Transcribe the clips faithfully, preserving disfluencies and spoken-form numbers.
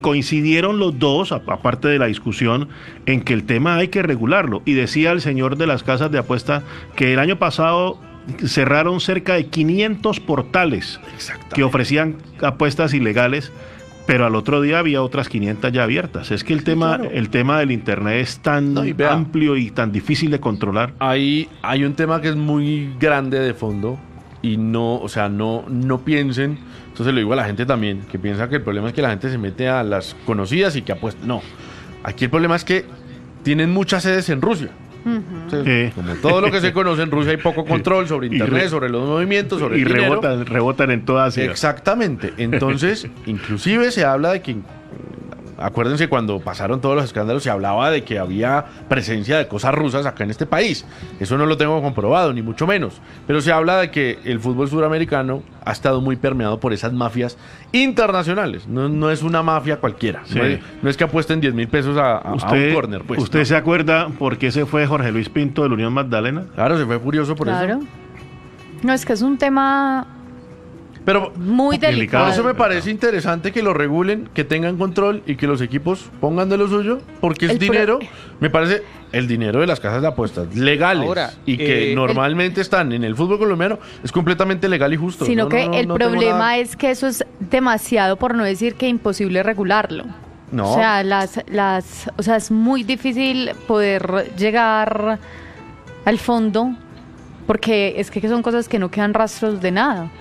Coincidieron los dos, aparte de la discusión, en que el tema hay que regularlo. Y decía el señor de las casas de apuesta que el año pasado cerraron cerca de quinientos portales que ofrecían apuestas ilegales, pero al otro día había otras quinientas ya abiertas. Es que el sí, tema claro. el tema del internet es tan no, y vea, amplio y tan difícil de controlar. Hay, hay un tema que es muy grande de fondo y no, o sea, no, no piensen, entonces lo digo a la gente también, que piensa que el problema es que la gente se mete a las conocidas y que apuesta. No, aquí el problema es que tienen muchas sedes en Rusia. Uh-huh. Entonces, sí. Como todo lo que se conoce en Rusia hay poco control sobre internet, re, sobre los movimientos, sobre y el dinero. rebotan, rebotan en todas. Exactamente. Entonces, inclusive se habla de que, acuérdense cuando pasaron todos los escándalos, se hablaba de que había presencia de cosas rusas acá en este país. Eso no lo tengo comprobado, ni mucho menos. Pero se habla de que el fútbol suramericano ha estado muy permeado por esas mafias internacionales. No, no es una mafia cualquiera. Sí. No, es, no es que apuesten diez mil pesos a, a, usted, a un córner. Pues, ¿Usted no. se acuerda por qué se fue Jorge Luis Pinto del Unión Magdalena? Claro, se fue furioso por claro. eso. No, es que es un tema... Pero muy delicado. Por eso me parece interesante que lo regulen, que tengan control y que los equipos pongan de lo suyo, porque es el dinero, pro... me parece, el dinero de las casas de apuestas legales. Ahora, y que eh, normalmente el... están en el fútbol colombiano, es completamente legal y justo. Sino no, que no, no, el no problema es que eso es demasiado, por no decir que imposible regularlo. No. O sea, las, las, o sea, es muy difícil poder llegar al fondo, porque es que son cosas que no quedan rastros de nada.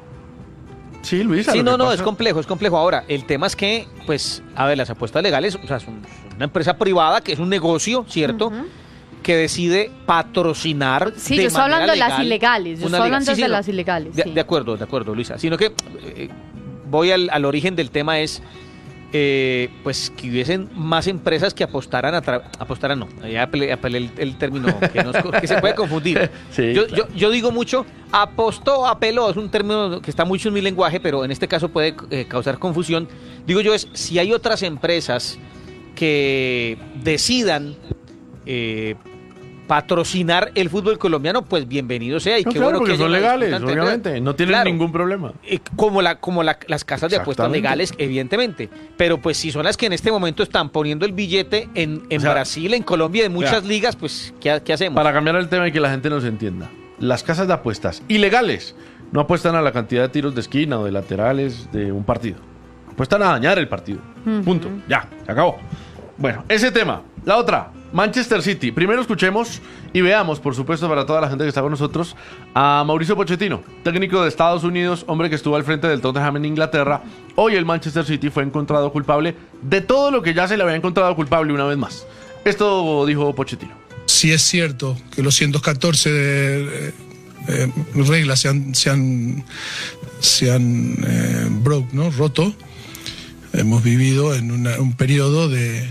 Sí, Luis. Sí, no, no, pasa... es complejo, es complejo. Ahora, el tema es que, pues, a ver, las apuestas legales, o sea, son una empresa privada que es un negocio, ¿cierto? Uh-huh. Que decide patrocinar. Sí, de yo estoy hablando legal, de las ilegales. Yo estoy hablando sí, sí, de no, las ilegales. De, sí. de acuerdo, de acuerdo, Luisa. Sino que eh, voy al, al origen del tema es. Eh, pues que hubiesen más empresas que apostaran a tra- apostaran no, ya apelé, apelé el, el término que, nos, que se puede confundir. Sí, yo, claro. yo, yo digo mucho apostó, apeló, es un término que está mucho en mi lenguaje, pero en este caso puede eh, causar confusión. Digo yo es, si hay otras empresas que decidan eh, patrocinar el fútbol colombiano, pues bienvenido sea. Y no, qué claro, bueno porque que son legales, bastante, obviamente, no tienen claro, ningún problema. Como la como la, las casas de apuestas legales, evidentemente. Pero pues si son las que en este momento están poniendo el billete en, en o sea, Brasil, en Colombia, en muchas o sea, ligas, pues ¿qué, ¿qué hacemos? Para cambiar el tema y que la gente nos entienda. Las casas de apuestas ilegales no apuestan a la cantidad de tiros de esquina o de laterales de un partido. Apuestan a dañar el partido. Uh-huh. Punto. Ya, se acabó. Bueno, ese tema. La otra, Manchester City. Primero escuchemos y veamos, por supuesto, para toda la gente que está con nosotros, a Mauricio Pochettino, técnico de Estados Unidos, hombre que estuvo al frente del Tottenham en Inglaterra. Hoy el Manchester City fue encontrado culpable de todo lo que ya se le había encontrado culpable una vez más. Esto dijo Pochettino. Si es cierto que los ciento catorce eh, eh, reglas se han, se han, se han eh, broke, ¿no? roto, hemos vivido en una, un periodo de...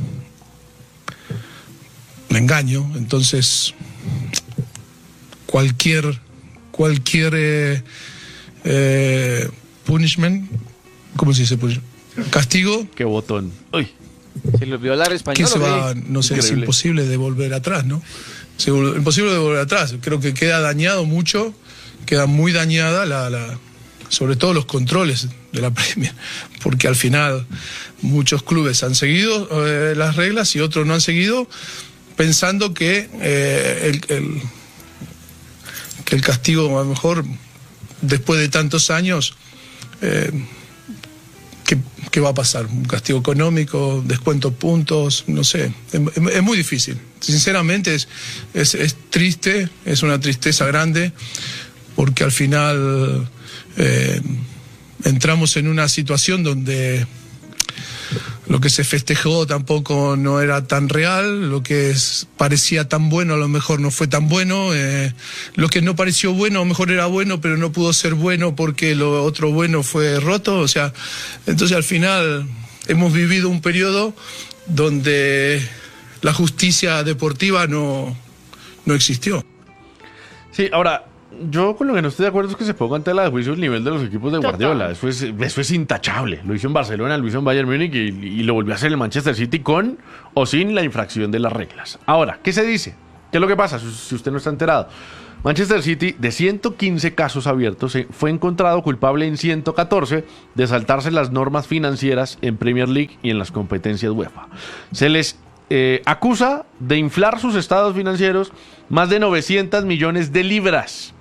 un engaño, entonces cualquier cualquier eh, eh, punishment, ¿cómo se dice? Castigo. Qué botón. Uy. Se le olvidó hablar español. Que se va, no sé, es imposible de volver atrás, ¿no? Es imposible de volver atrás. Creo que queda dañado mucho, queda muy dañada la, la sobre todo los controles de la Premier, porque al final muchos clubes han seguido eh, las reglas y otros no han seguido, pensando que, eh, el, el, que el castigo, a lo mejor, después de tantos años, eh, ¿qué, ¿qué va a pasar? ¿Un castigo económico? ¿Descuento puntos? No sé. Es, es muy difícil. Sinceramente es, es, es triste, es una tristeza grande, porque al final eh, entramos en una situación donde... lo que se festejó tampoco no era tan real, lo que es, parecía tan bueno a lo mejor no fue tan bueno, eh, lo que no pareció bueno a lo mejor era bueno, pero no pudo ser bueno porque lo otro bueno fue roto, o sea, entonces al final hemos vivido un periodo donde la justicia deportiva no, no existió. Sí, ahora... yo con lo que no estoy de acuerdo es que se ponga ante la de juicio el nivel de los equipos de Guardiola. Eso es, eso es intachable. Lo hizo en Barcelona, lo hizo en Bayern Múnich y, y lo volvió a hacer en el Manchester City con o sin la infracción de las reglas. Ahora, ¿qué se dice? ¿Qué es lo que pasa si usted no está enterado? Manchester City, de ciento quince casos abiertos, fue encontrado culpable en ciento catorce de saltarse las normas financieras en Premier League y en las competencias UEFA. Se les eh, acusa de inflar sus estados financieros más de novecientos millones de libras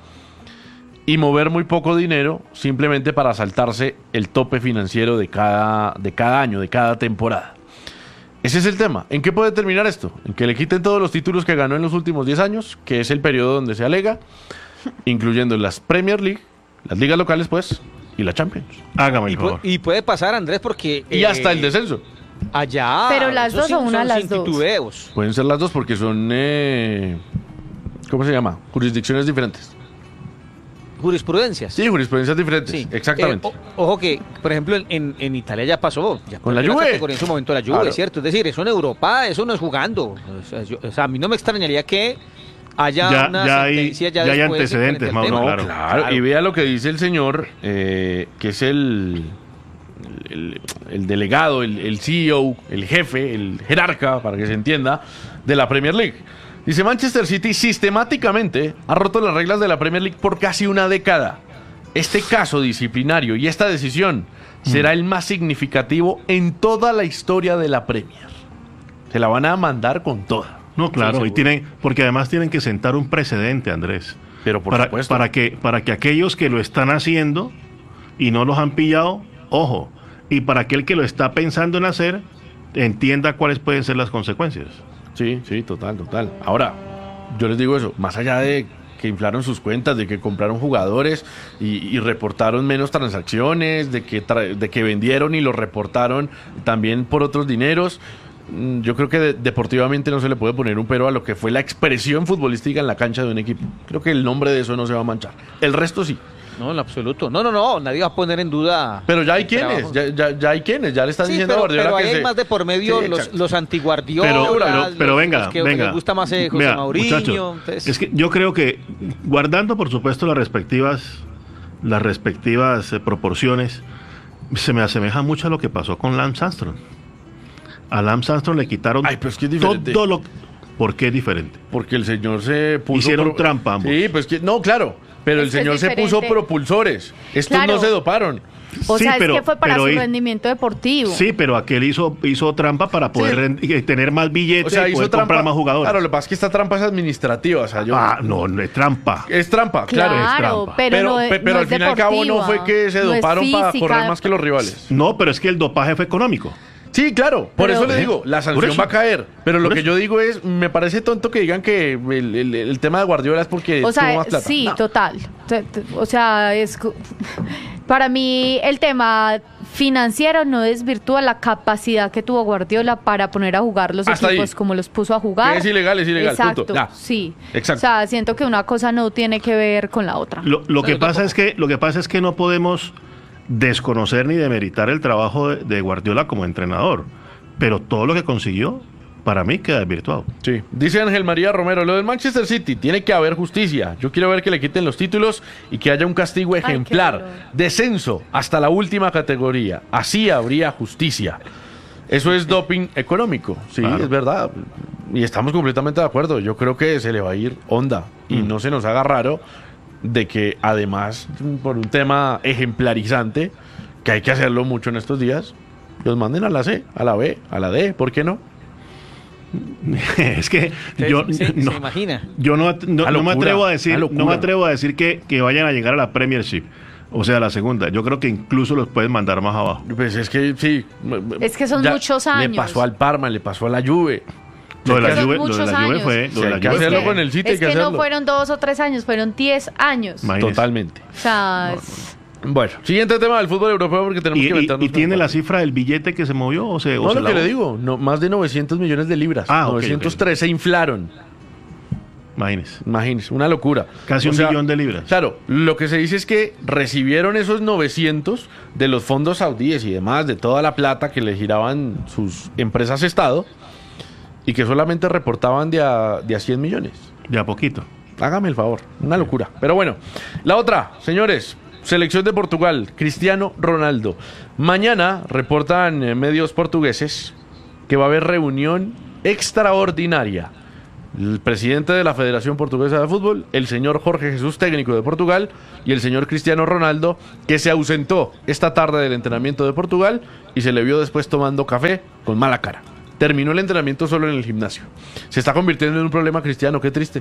y mover muy poco dinero simplemente para saltarse el tope financiero de cada, de cada año, de cada temporada. Ese es el tema. ¿En qué puede terminar esto? En que le quiten todos los títulos que ganó en los últimos diez años, que es el periodo donde se alega, incluyendo las Premier League, las ligas locales, pues, y la Champions. Hágame el Y, favor. pu- y puede pasar, Andrés, porque... Y eh, hasta el descenso. Allá... Pero las eso dos sí o una son de las sin dos. titubeos. Pueden ser las dos porque son, eh, ¿cómo se llama? Jurisdicciones diferentes. Jurisprudencias. Sí, jurisprudencias diferentes. Sí. Exactamente. Eh, o- ojo que, por ejemplo, en, en, en Italia ya pasó. Ya Con la perdió Juve. categoría en su momento la Juve, Claro. ¿cierto? Es decir, eso en Europa, eso no es jugando. O sea, yo- o sea, a mí no me extrañaría que haya Ya- una ya hay- sentencia ya, ya hay después antecedentes, frente al Mauro, tema. claro. Claro, Claro. y vea lo que dice el señor, eh, que es el, el, el delegado, el, el C E O, el jefe, el jerarca, para que se entienda, de la Premier League. Dice, Manchester City sistemáticamente ha roto las reglas de la Premier League por casi una década. Este caso disciplinario y esta decisión será el más significativo en toda la historia de la Premier. Se la van a mandar con toda. No, claro, Sí, y seguro. tienen, porque además tienen que sentar un precedente, Andrés. Pero por para, supuesto. para que para que aquellos que lo están haciendo y no los han pillado, ojo, y para aquel que lo está pensando en hacer, entienda cuáles pueden ser las consecuencias. Sí, sí, total, total. Ahora, yo les digo eso, más allá de que inflaron sus cuentas, de que compraron jugadores y, y reportaron menos transacciones, de que, tra- de que vendieron y lo reportaron también por otros dineros, mm, yo creo que de- deportivamente no se le puede poner un pero a lo que fue la expresión futbolística en la cancha de un equipo. Creo que el nombre de eso no se va a manchar. El resto sí. No, en lo absoluto. No, no, no, nadie va a poner en duda. Pero ya hay el quienes, trabajo. ya, ya, ya hay quienes, ya le están Sí, diciendo pero, a Guardiola pero ahí que hay se- más de por medio Sí, los, exacto. los antiguardiolas, Pero, pero, los- pero venga, los que venga. les gusta más eh, José Vea, Mourinho. muchachos, entonces- es que yo creo que guardando por supuesto las respectivas las respectivas eh, proporciones, se me asemeja mucho a lo que pasó con Lance Armstrong. A Lance Armstrong le quitaron Ay, pero es que es diferente. todo lo. ¿Por qué es diferente? Porque el señor se puso... Hicieron trampa ambos. Sí, pues que... No, claro. Pero el Es que es señor se puso diferente. propulsores. Estos Claro. no se doparon. O Sí, sea, pero- es que fue para pero su ahí- rendimiento deportivo. Sí, pero aquel hizo, hizo trampa para poder Sí. rend- eh, tener más billetes O sea, y hizo poder trampa. comprar más jugadores. Claro, lo que pasa es que esta trampa es administrativa. O sea, yo... Ah, no, no es trampa. Es trampa, claro. Claro, es trampa. pero, Pero, no, es- pe- pero no al es fin y al cabo no fue deportiva, que se no es doparon para física. correr más que los rivales. No, pero es que el dopaje fue económico. Sí, claro, por Pero- eso le digo, la Por sanción eso. va a caer. Pero lo Por que eso. yo digo es, me parece tonto que digan que el, el- el tema de Guardiola es porque O tuvo sea, más plata. sí, No. total. T- t- O sea, es cu- para mí el tema financiero no desvirtúa la capacidad que tuvo Guardiola para poner a jugar los Hasta equipos ahí. como los puso a jugar. Que es ilegal, es ilegal, Exacto, punto. Ya. sí. Exacto. O sea, siento que una cosa no tiene que ver con la otra. Lo, lo que yo pasa tampoco. es que lo que pasa es que no podemos desconocer ni demeritar el trabajo de, de Guardiola como entrenador, pero todo lo que consiguió para mí queda desvirtuado. Sí. Dice Ángel María Romero, lo del Manchester City, tiene que haber justicia. Yo quiero ver que le quiten los títulos y que haya un castigo qué ejemplar. dolor. Descenso hasta la última categoría. Así habría justicia. Eso es doping económico. Sí, Claro. es verdad. Y estamos completamente de acuerdo. Yo creo que se le va a ir onda. Y Mm. no se nos haga raro de que además, por un tema ejemplarizante, que hay que hacerlo mucho en estos días, los manden a la C, a la B, a la D. ¿Por qué no? Es que Se- yo se, no, se imagina. yo no, no- Una no me locura, atrevo a una decir, locura. no me atrevo a decir que, que vayan a llegar a la Premiership, o sea, a la segunda. Yo creo que incluso los pueden mandar más abajo. Pues es que sí. Es que son muchos Le años. pasó al Parma, le pasó a la Juve. Lo de la Son Juve, lo de muchos la Juve años. fue, lo Sí, de la hay que Juve Es hacerlo que- fue- con el City, hay es que que no hacerlo. fueron dos o tres años, fueron diez años. Imagínese. Totalmente. O sea, es- Bueno, siguiente tema del fútbol europeo porque tenemos Y, que y- meternos. y tiene en- la cifra del billete que se movió o se, o No, se lo que lavó? le digo, no, más de novecientos millones de libras. Ah, ok, novecientos tres se inflaron. Imagínese. Imagínense, una locura. Casi O un sea, billón de libras. Claro, lo que se dice es que recibieron esos novecientos de los fondos saudíes y demás, de toda la plata que le giraban sus empresas Estado, y que solamente reportaban de a, de a cien millones. Ya poquito. Hágame el favor, una locura. Pero bueno, la otra, señores, selección de Portugal, Cristiano Ronaldo. Mañana reportan eh, medios portugueses que va a haber reunión extraordinaria el presidente de la Federación Portuguesa de Fútbol, el señor Jorge Jesús, técnico de Portugal, y el señor Cristiano Ronaldo, que se ausentó esta tarde del entrenamiento de Portugal y se le vio después tomando café con mala cara. Terminó el entrenamiento solo en el gimnasio. Se está convirtiendo en un problema, Cristiano, qué triste.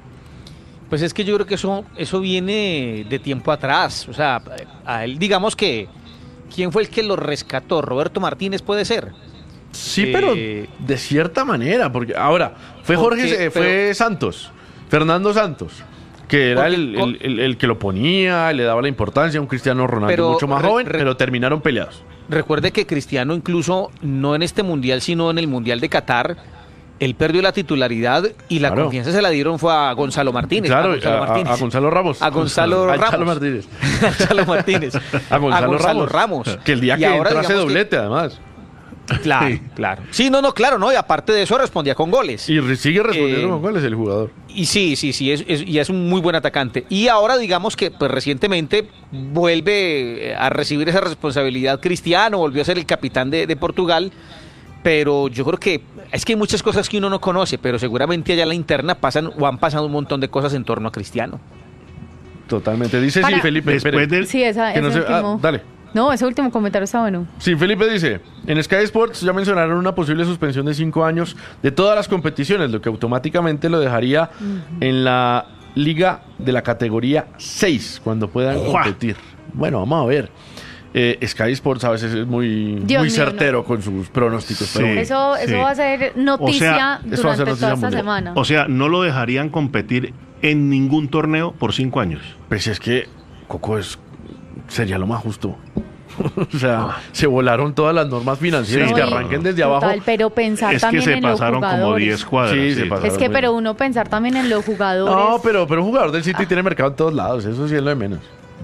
Pues es que yo creo que eso, eso viene de tiempo atrás. O sea, a él, digamos que, ¿quién fue el que lo rescató? ¿Roberto Martínez puede ser? Sí, Eh, pero de cierta manera, porque ahora fue Jorge, porque- eh, fue pero- Santos, Fernando Santos, que era Porque- el, el- el- el que lo ponía, le daba la importancia a un Cristiano Ronaldo Pero mucho más re- joven, re- pero terminaron peleados. Recuerde que Cristiano, incluso no en este mundial, sino en el mundial de Qatar, él perdió la titularidad y la Claro. confianza se la dieron fue a Gonzalo Martínez. Claro, a Gonzalo a, a- Martínez. a Gonzalo Ramos. A Gonzalo A Ramos. Gonzalo Martínez. A Gonzalo Martínez. A Gonzalo, Ramos. Ramos. Que el día Y que ahora entró hace digamos que- doblete, además. Claro, Sí. claro. Sí, no, no, claro, no. Y aparte de eso respondía con goles. Y re- sigue respondiendo Eh, con goles el jugador. Y sí, sí, sí, es, es- y es un muy buen atacante. Y ahora digamos que pues recientemente vuelve a recibir esa responsabilidad Cristiano, volvió a ser el capitán de, de Portugal, pero yo creo que es que hay muchas cosas que uno no conoce, pero seguramente allá en la interna pasan o han pasado un montón de cosas en torno a Cristiano. Totalmente. Dice Para- sí, Felipe. Después espere. del... Sí, esa, Que no ese se- ah, último. dale. No, ese último comentario está bueno. Sí, Felipe dice, en Sky Sports ya mencionaron una posible suspensión de cinco años de todas las competiciones, lo que automáticamente lo dejaría en la liga de la categoría seis, cuando puedan ¡Jua! competir. Bueno, vamos a ver. Eh, Sky Sports a veces es muy, Dios muy mío, certero con sus pronósticos. Sí. Pero bueno. Eso, sí. eso va a ser noticia O sea, eso va a ser durante noticia toda esta mundial. semana. O sea, no lo dejarían competir en ningún torneo por cinco años. Pues es que Coco es, sería lo más justo. O sea, se volaron todas las normas financieras Sí. que No, y- arranquen desde total, abajo. pero pensar Es que también se en los pasaron como jugadores. diez cuadras. Sí, se sí. pasaron. Es que, muy pero bien. uno pensar también en los jugadores. No, pero, pero un jugador del City tiene mercado en todos lados, eso sí es lo de menos.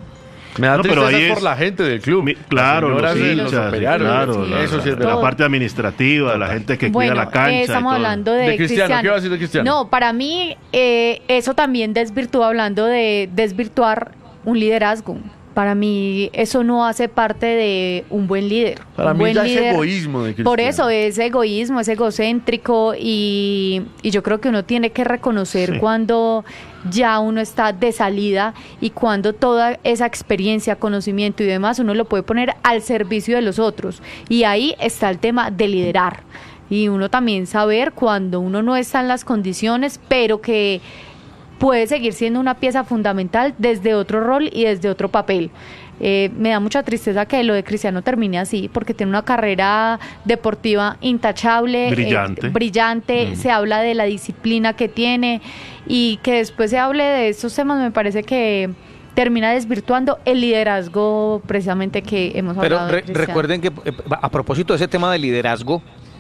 Me da No, pero tristeza ahí por es- la gente del club. Mi- Las claro, los señoras de hinchas, sí, operarios, claro, sí, la, eso sí es la verdad. parte administrativa, la gente que bueno, cuida la cancha. eh, y estamos todo. hablando de, De Cristiano, ¿qué va a decir de Cristiano? No, para mí eh, eso también desvirtúa, hablando de desvirtuar un liderazgo. Para mí eso no hace parte de un buen líder. Para Un mí buen ya es líder- egoísmo de Cristiano. Por eso es egoísmo, es egocéntrico y, y yo creo que uno tiene que reconocer Sí. cuando ya uno está de salida y cuando toda esa experiencia, conocimiento y demás uno lo puede poner al servicio de los otros. Y ahí está el tema de liderar. Y uno también saber cuando uno no está en las condiciones, pero que puede seguir siendo una pieza fundamental desde otro rol y desde otro papel. Eh, me da mucha tristeza que lo de Cristiano termine así, porque tiene una carrera deportiva intachable, eh, Brillante. brillante. Mm. Se habla de la disciplina que tiene y que después se hable de estos temas, me parece que termina desvirtuando el liderazgo precisamente que hemos Pero hablado. de re- Cristiano. recuerden que eh, a propósito de ese tema de liderazgo,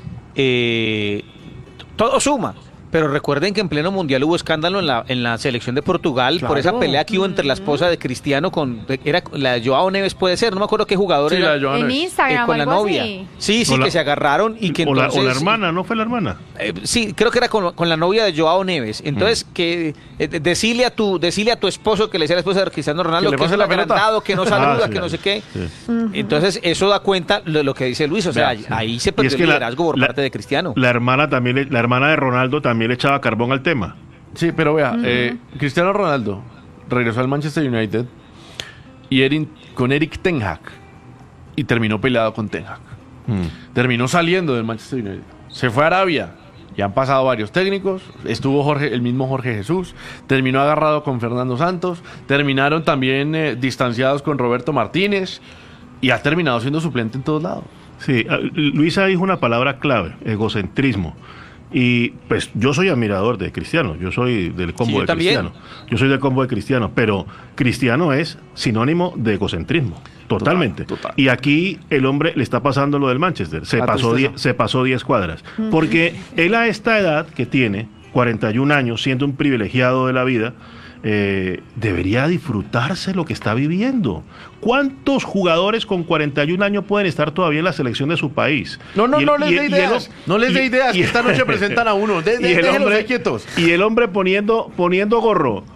eh, todo suma. Pero recuerden que en pleno mundial hubo escándalo en la, en la selección de Portugal por esa Claro. pelea que hubo entre la esposa de Cristiano con era la de Joao Neves, puede ser, no me acuerdo qué jugador Sí, era, la de Joao En Neves. eh, Instagram, con la algo novia. así. Sí, sí, O la- que se agarraron y que o, la, entonces o la hermana, ¿no fue la hermana? eh, sí, creo que era con, con la novia de Joao Neves. Entonces, Mm. que eh, de- decirle a tu decirle a tu esposo que le sea la esposa de Cristiano Ronaldo Que le que, es pase un la pelota. agrandado, que no saluda, Ah, sí, que no sé qué. sí. Entonces, eso da cuenta de lo que dice Luis. O sea, Vea, sí. ahí se Y perdió es el que la- liderazgo por la- parte de Cristiano. La hermana también, le- la hermana de Ronaldo también le echaba carbón al tema. Sí, pero vea, eh, Cristiano Ronaldo regresó al Manchester United y Erin, con Eric Ten Hag y terminó peleado con Ten Hag. Terminó saliendo del Manchester United. Se fue a Arabia. Ya han pasado varios técnicos. Estuvo Jorge, el mismo Jorge Jesús. Terminó agarrado con Fernando Santos. Terminaron también eh, distanciados con Roberto Martínez. Y ha terminado siendo suplente en todos lados. Sí, ah, Luisa dijo una palabra clave, egocentrismo. Y pues yo soy admirador de Cristiano, yo soy del combo Sí, yo de también. Cristiano. Yo soy del combo de Cristiano, pero Cristiano es sinónimo de egocentrismo, totalmente. Total, total. Y aquí el hombre le está pasando lo del Manchester, se La pasó tristeza. die- se pasó diez cuadras, porque él a esta edad que tiene, cuarenta y un años, siendo un privilegiado de la vida, eh, debería disfrutarse lo que está viviendo. ¿Cuántos jugadores con cuarenta y un años pueden estar todavía en la selección de su país? No, no, Y el- no les y dé el- y el ideas. hom- No les dé y- ideas y- que esta noche presentan a uno. De, de, y el déjenlos hombre ahí quietos. y el hombre poniendo poniendo gorro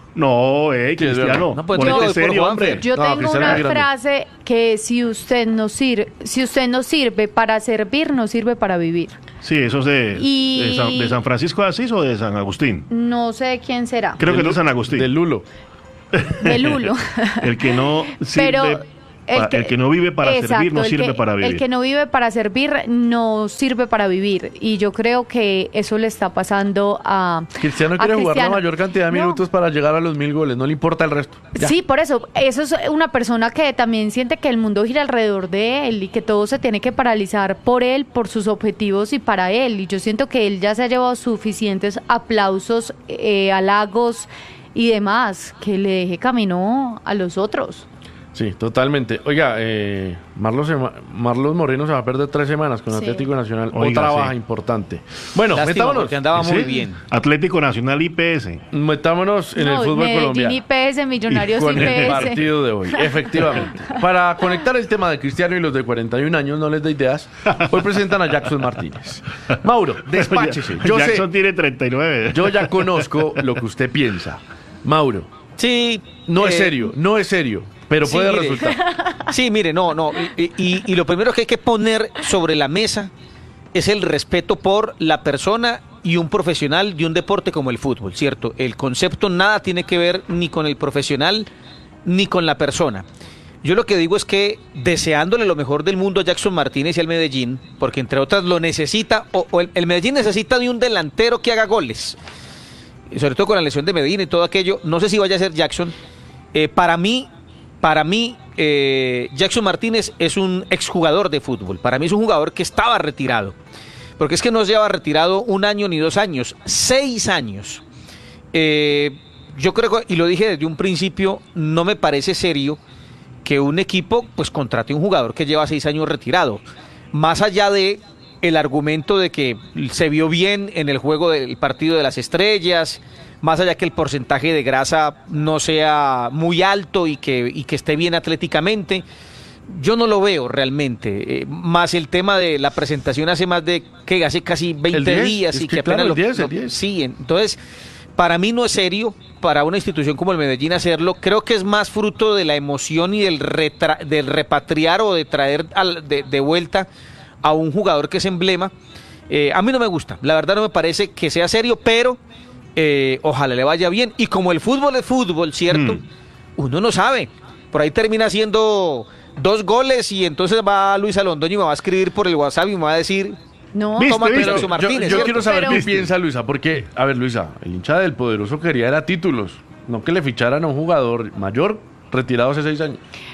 No, eh, Sí, es verdad. Cristiano, No, pues, ponete yo voy por serio, Juanfer. hombre. Yo No, tengo Cristiano una es grande. frase que si usted no sirve, si usted no sirve para servir, no sirve para vivir. Sí, eso es de, Y- de, San, de San Francisco de Asís o de San Agustín. No sé de quién será. Creo que Del es de San Lu- Agustín. De Lulo. De Lulo. El que no sirve, Pero pa- el que, no vive para exacto, servir no el sirve que- para vivir. El que no vive para servir no sirve para vivir. Y yo creo que eso le está pasando a Cristiano a quiere jugar la Cristiano. mayor cantidad de No. minutos para llegar a los mil goles, no le importa el resto. Ya. Sí, por eso. Eso es una persona que también siente que el mundo gira alrededor de él y que todo se tiene que paralizar por él, por sus objetivos y para él. Y yo siento que él ya se ha llevado suficientes aplausos, eh, halagos y demás, que le deje camino a los otros. Sí, totalmente. Oiga, eh, Marlos, se ma- Marlos Moreno se va a perder tres semanas con Sí. Atlético Nacional. Oiga, Otra sí. baja importante. Bueno, Lástima, metámonos, porque andaba muy Sí. bien. Atlético Nacional I P S. metámonos en No, el fútbol Medellín colombiano. I P S, Millonarios Con el I P S. partido de hoy, efectivamente. Para conectar el tema de Cristiano y los de cuarenta y un años, no les da ideas, hoy presentan a Jackson Martínez. Mauro, despáchese. Yo Jackson sé, tiene treinta y nueve. yo ya conozco lo que usted piensa. Mauro, Sí. no es eh, serio, no es serio, pero sí, puede mire. resultar. Sí, mire, no, no. Y, y- y lo primero que hay que poner sobre la mesa es el respeto por la persona y un profesional de un deporte como el fútbol, ¿cierto? El concepto nada tiene que ver ni con el profesional ni con la persona. Yo lo que digo es que deseándole lo mejor del mundo a Jackson Martínez y al Medellín, porque entre otras lo necesita, o, o el, el Medellín necesita de un delantero que haga goles. Y sobre todo con la lesión de Medina y todo aquello, no sé si vaya a ser Jackson. Eh, para mí, para mí, eh, Jackson Martínez es un exjugador de fútbol. Para mí es un jugador que estaba retirado. Porque es que no se lleva retirado un año ni dos años, seis años. Eh, yo creo, que, y lo dije desde un principio, no me parece serio que un equipo pues contrate un jugador que lleva seis años retirado. Más allá de el argumento de que se vio bien en el juego del partido de las estrellas, más allá que el porcentaje de grasa no sea muy alto y que, y que esté bien atléticamente, yo no lo veo realmente. Eh, más el tema de la presentación hace más de, que hace casi veinte diez, días es y que que, claro, apenas el lo, diez, el lo- diez. Sí, entonces, para mí no es serio para una institución como el Medellín hacerlo. Creo que es más fruto de la emoción y del, retra- del repatriar o de traer al- de, de vuelta a un jugador que es emblema. Eh, a mí no me gusta, la verdad no me parece que sea serio, pero eh, ojalá le vaya bien. Y como el fútbol es fútbol, ¿cierto? Mm. Uno no sabe. Por ahí termina haciendo dos goles y entonces va Luisa Londoño y me va a escribir por el WhatsApp y me va a decir... No, ¿Viste, Toma, viste? Jackson Yo, Martínez, yo ¿cierto? quiero saber Pero- qué piensa Luisa, porque, a ver, Luisa, el hincha del Poderoso quería era títulos, no que le ficharan a un jugador mayor retirado hace seis años.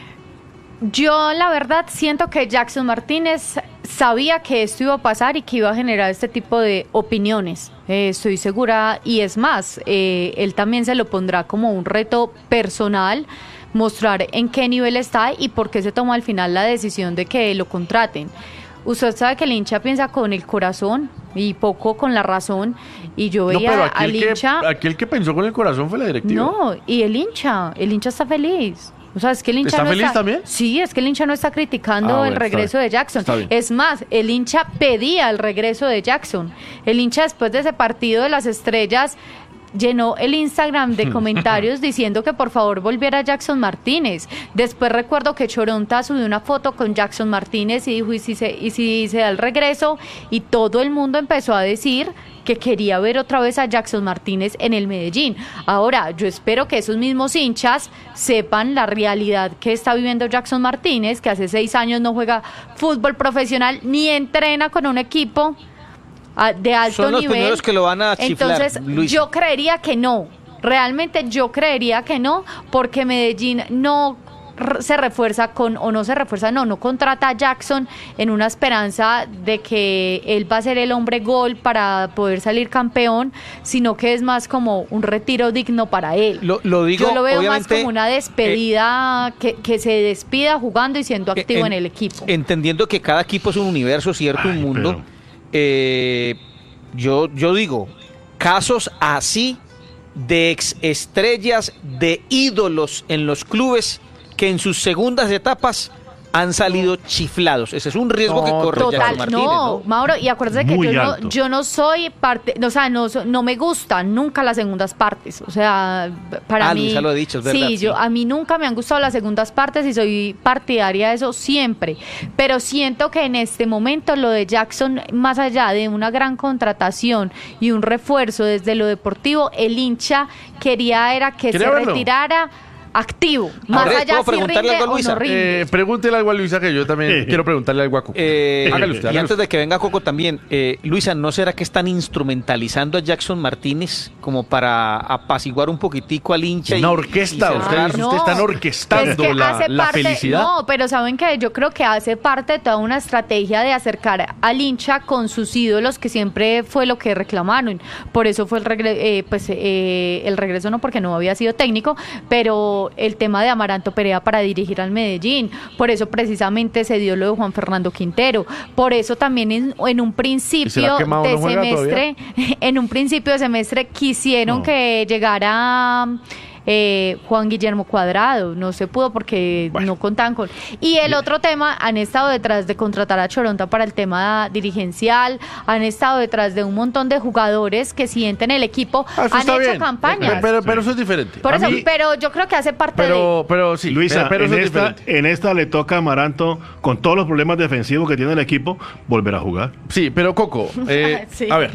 yo la verdad siento que Jackson Martínez sabía que esto iba a pasar y que iba a generar este tipo de opiniones. Eh, estoy segura, y es más, eh, él también se lo pondrá como un reto personal, mostrar en qué nivel está y por qué se tomó al final la decisión de que lo contraten. Usted sabe que el hincha piensa con el corazón y poco con la razón, y yo No, veía pero aquí al el, que, hincha... aquí el que pensó con el corazón fue la directiva. No, y el hincha, el hincha está feliz. O sea, es que el hincha ¿Está no feliz está, también? Sí, es que el hincha no está criticando Ah, bueno, el está regreso bien. de Jackson. Está bien. Es más, el hincha pedía el regreso de Jackson. El hincha después de ese partido de las estrellas llenó el Instagram de comentarios diciendo que por favor volviera Jackson Martínez. Después recuerdo que Choronta subió una foto con Jackson Martínez y dijo, ¿y si se, y si se da el regreso? Y todo el mundo empezó a decir que quería ver otra vez a Jackson Martínez en el Medellín. Ahora, yo espero que esos mismos hinchas sepan la realidad que está viviendo Jackson Martínez, que hace seis años no juega fútbol profesional ni entrena con un equipo ah, de alto Son los nivel. primeros que lo van a chiflar, Entonces, Luisa. yo creería que no. Realmente yo creería que no, porque Medellín no r- se refuerza con, o no se refuerza, no, no contrata a Jackson en una esperanza de que él va a ser el hombre gol para poder salir campeón, sino que es más como un retiro digno para él. Lo, lo digo, Yo lo veo más obviamente, como una despedida, que, que se despida jugando y siendo eh, activo en, en- el equipo. Entendiendo que cada equipo es un universo, ¿cierto? Ay, un mundo. pero- Eh, yo, yo digo, casos así de ex estrellas, de ídolos en los clubes que en sus segundas etapas han salido chiflados. Ese es un riesgo No, que corre Total, Jackson Martínez, no, ¿no? Mauro, y acuérdate que Muy yo no, alto. yo no soy parte, o sea, no, so- no me gustan nunca las segundas partes, o sea, para Ah, mí... Luisa lo ha dicho, es verdad, Sí, sí. yo, a mí nunca me han gustado las segundas partes y soy partidaria de eso siempre, pero siento que en este momento lo de Jackson, más allá de una gran contratación y un refuerzo desde lo deportivo, el hincha quería era que Quería se verlo. retirara activo, más Andrés, allá ¿puedo si preguntarle rinde algo a o Luisa? no rinde. Eh, pregúntele algo a Luisa, que yo también quiero preguntarle algo a Coco. Eh, Hágale usted, y hágale antes usted. de que venga Coco también, eh, Luisa, ¿no será que están instrumentalizando a Jackson Martínez como para apaciguar un poquitico al hincha? Una y- orquesta, y ustedes, cerrar? No, ustedes están orquestando es que la, hace la parte- felicidad. No, pero saben que yo creo que hace parte de toda una estrategia de acercar al hincha con sus ídolos, que siempre fue lo que reclamaron. Por eso fue el regreso, eh, pues eh, el regreso no porque no había sido técnico, pero el tema de Amaranto Perea para dirigir al Medellín. Por eso precisamente se dio lo de Juan Fernando Quintero. Por eso también en, en un ¿Y será principio que Mao de no juega semestre, en un principio de semestre quisieron No. que llegara eh, Juan Guillermo Cuadrado, no se pudo porque Bueno. no contaban con... Y el otro tema, han estado detrás de contratar a Choronta para el tema dirigencial, han estado detrás de un montón de jugadores que sienten el equipo, Ah, eso han está hecho bien. campañas. Pero, pero, pero eso es diferente. Por A eso, mí- pero yo creo que hace parte de... pero, pero sí, Luisa, pero, pero en, eso es esta, diferente. en esta le toca a Amaranto, con todos los problemas defensivos que tiene el equipo, volver a jugar. Sí, pero Coco, eh, Sí. a ver,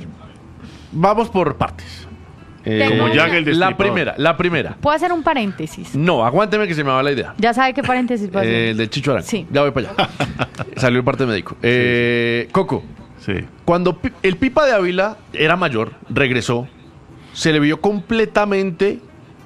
vamos por partes. Eh, Tengo Como una- Jack el la Destripador. primera, la primera. Puedo hacer un paréntesis. No, aguánteme que se me va la idea. Ya sabe qué paréntesis va a hacer. Eh, el del Chicho Arango. Sí. Ya voy para allá. Salió el parte médico. Eh, Coco, Sí. cuando Pi- el Pipa de Ávila era mayor, regresó, se le vio completamente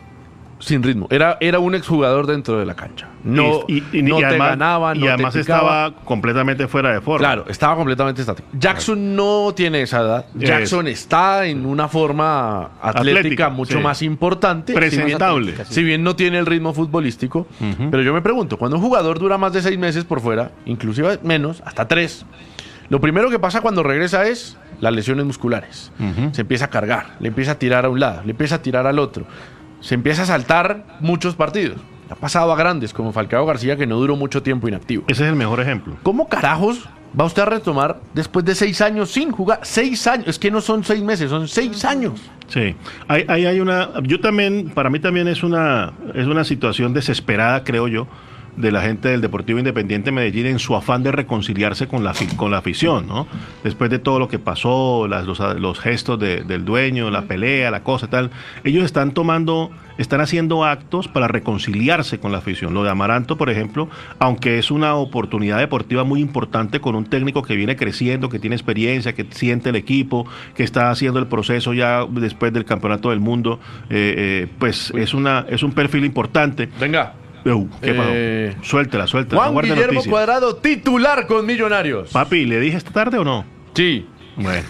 sin ritmo. Era, era un exjugador dentro de la cancha. No, y, y- y- no y te además, ganaba, no y te además picaba. estaba completamente fuera de forma. Claro, estaba completamente estático. Jackson no tiene esa edad. Es. Jackson está en una forma atlética, Atlética, mucho sí. más importante. Si bien- Presentable. Si bien no tiene el ritmo futbolístico, Ujú. pero yo me pregunto, cuando un jugador dura más de seis meses por fuera, inclusive menos, hasta tres, lo primero que pasa cuando regresa es las lesiones musculares. Ujú. Se empieza a cargar, le empieza a tirar a un lado, le empieza a tirar al otro. Se empieza a saltar muchos partidos. Ha pasado a grandes como Falcao García, que no duró mucho tiempo inactivo. Ese es el mejor ejemplo. ¿Cómo carajos va usted a retomar después de seis años sin jugar? Seis años, es que no son seis meses, son seis años. Sí, ahí hay, hay una, yo también, para mí también es una, es una situación desesperada, creo yo, de la gente del Deportivo Independiente Medellín en su afán de reconciliarse con la, fi- con la afición, ¿no? Después de todo lo que pasó, las- los, los gestos de- del dueño, la pelea, la cosa y tal, ellos están tomando, están haciendo actos para reconciliarse con la afición. Lo de Amaranto, por ejemplo, aunque es una oportunidad deportiva muy importante con un técnico que viene creciendo, que tiene experiencia, que siente el equipo, que está haciendo el proceso ya después del Campeonato del Mundo, eh, eh, pues es, una, es un perfil importante. Venga. Uh, ¿Qué pasó? Eh, Suéltela, suéltela. no Juan guarde Guillermo noticias. Cuadrado, titular con Millonarios. Papi, ¿le dije esta tarde o no? Sí. Bueno.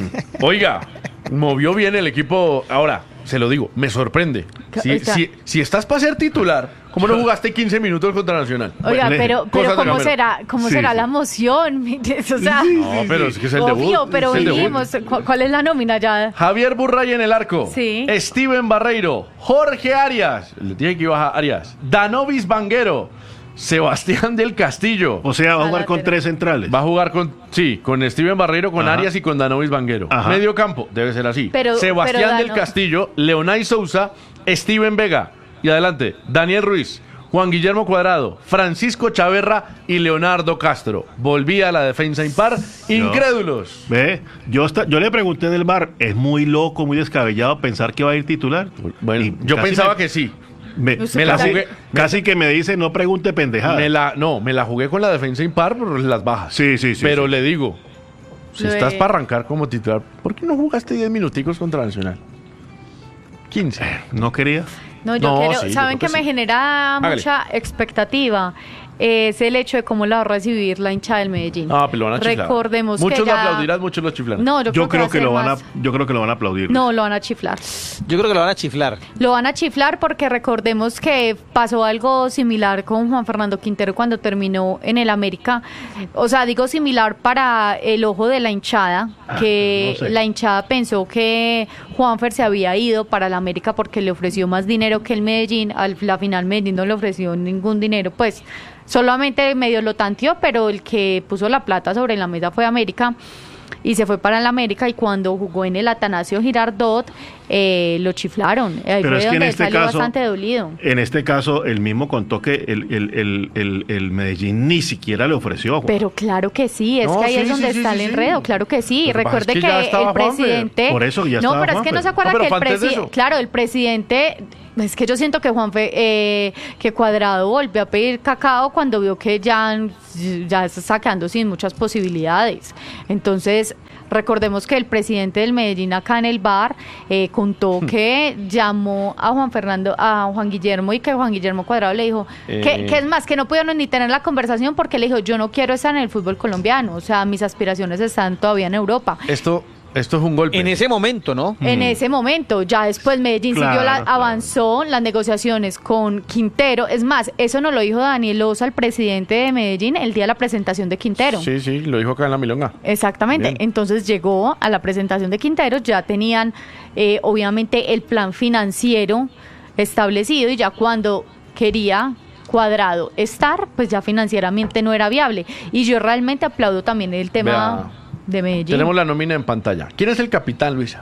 Oiga, movió bien el equipo. Ahora, se lo digo, me sorprende. Si, O sea- si, si estás para ser titular, ¿cómo no jugaste quince minutos contra Nacional? Oiga, Bueno, pero, cosas pero de ¿cómo Gamero. será, cómo Sí, será sí. la emoción? O sea, No, pero es que es el debut. obvio, pero es el debut. dijimos, ¿cu- ¿cuál es la nómina ya? Javier Burray en el arco. Sí. Steven Barreiro. Jorge Arias. Le dije que iba a Arias. Danovis Vanguero. Sebastián del Castillo. O sea, va a jugar con Lateral. tres centrales. Va a jugar con, sí, con Steven Barreiro, con Ajá. Arias y con Danovis Vanguero. Ajá. Medio campo, debe ser así. Pero- Sebastián pero del Dano- Castillo, Leonay Sousa, Steven Vega. Y adelante, Daniel Ruiz, Juan Guillermo Cuadrado, Francisco Chaverra y Leonardo Castro. Volvía a la defensa impar. Incrédulos. ¿Ve? Yo, esta- yo le pregunté en el bar, es muy loco, muy descabellado pensar que va a ir titular. Bueno, Y yo casi pensaba me- que sí. Me, Usted me la casi, jugué. casi que me dice, no pregunte pendejada. Me la, no, me la jugué con la defensa impar por las bajas. Sí, sí, sí, Pero sí. le digo, si Lo de- estás para arrancar como titular, ¿por qué no jugaste diez minuticos contra Nacional? quince. ¿No quería? No, yo No, quiero, sí, yo ¿saben creo que que me sí. genera Hágale. mucha expectativa? Es el hecho de cómo la va a recibir la hinchada del Medellín. Ah, pero lo van a chiflar. Recordemos Muchos que lo ya... aplaudirán, muchos lo chiflarán. No, yo, Yo creo creo va que a lo ser van a, más- yo creo que lo van a aplaudir. No, lo van a chiflar. Yo creo que lo van a chiflar. Lo van a chiflar porque recordemos que pasó algo similar con Juan Fernando Quintero cuando terminó en el América. O sea, digo similar para el ojo de la hinchada, que no sé. la hinchada pensó que Juanfer se había ido para el América porque le ofreció más dinero que el Medellín. A la final Medellín no le ofreció ningún dinero, pues solamente medio lo tanteó, pero el que puso la plata sobre la mesa fue América. Y se fue para el América, y cuando jugó en el Atanasio Girardot eh, lo chiflaron. Ahí Pero fue es que en donde este salió caso, bastante dolido. En este caso, él mismo contó que el, el, el, el, el Medellín ni siquiera le ofreció. Pero claro que sí, es No, que ahí sí, es donde sí, está sí, el sí. enredo, claro que sí. Lo que pasa Recuerde es que que, ya estaba el Juanfer. presidente... Por eso ya no, estaba pero es que no Juanfer. se acuerda No, pero que el fue antes de presidente... eso. Claro, el presidente... Es que yo siento que Juanfe, eh, que Cuadrado volvió a pedir cacao cuando vio que ya, ya se está quedando sin muchas posibilidades. Entonces... Recordemos que el presidente del Medellín acá en el bar eh, contó que llamó a Juan Fernando, a Juan Guillermo, y que Juan Guillermo Cuadrado le dijo Eh. que, que es más, que no pudieron ni tener la conversación porque le dijo, yo no quiero estar en el fútbol colombiano, o sea, mis aspiraciones están todavía en Europa. Esto, esto es un golpe. En ese momento, ¿no? En ese momento, ya después Medellín Claro, siguió, la, claro. avanzó las negociaciones con Quintero. Es más, eso nos lo dijo Daniel Osa, el presidente de Medellín, el día de la presentación de Quintero. Sí, sí, lo dijo acá en la milonga. Exactamente, Bien. entonces llegó a la presentación de Quintero, ya tenían eh, obviamente el plan financiero establecido, y ya cuando quería Cuadrado estar, pues ya financieramente no era viable. Y yo realmente aplaudo también el tema Vea, de Medellín. Tenemos la nómina en pantalla. ¿Quién es el capitán, Luisa?